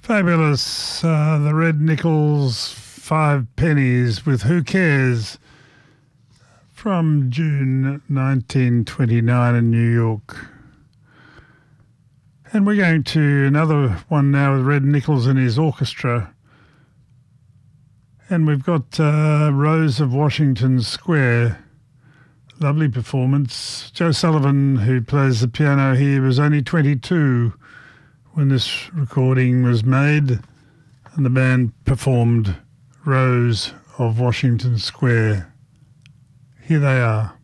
Fabulous. The Red Nichols, 5 Pennies with Who Cares from June 1929 in New York. And we're going to another one now with Red Nichols and his orchestra. And we've got Rose of Washington Square. Lovely performance. Joe Sullivan, who plays the piano here, was only 22 when this recording was made, and the band performed Rose of Washington Square. Here they are.